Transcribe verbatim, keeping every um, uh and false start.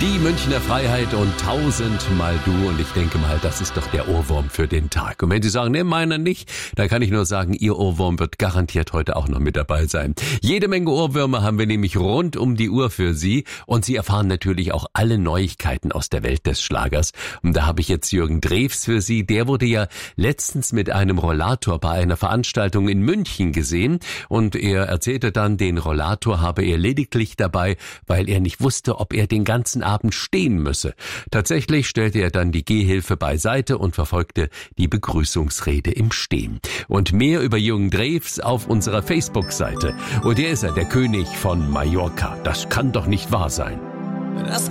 Die Münchner Freiheit und tausendmal du. Und ich denke mal, das ist doch der Ohrwurm für den Tag. Und wenn Sie sagen, ne, meiner nicht, dann kann ich nur sagen, Ihr Ohrwurm wird garantiert heute auch noch mit dabei sein. Jede Menge Ohrwürmer haben wir nämlich rund um die Uhr für Sie. Und Sie erfahren natürlich auch alle Neuigkeiten aus der Welt des Schlagers. Und da habe ich jetzt Jürgen Drews für Sie. Der wurde ja letztens mit einem Rollator bei einer Veranstaltung in München gesehen. Und er erzählte dann, den Rollator habe er lediglich dabei, weil er nicht wusste, ob er den ganzen Abend stehen müsse. Tatsächlich stellte er dann die Gehhilfe beiseite und verfolgte die Begrüßungsrede im Stehen. Und mehr über Jürgen Drews auf unserer Facebook-Seite. Und der ist er, der König von Mallorca. Das kann doch nicht wahr sein. Das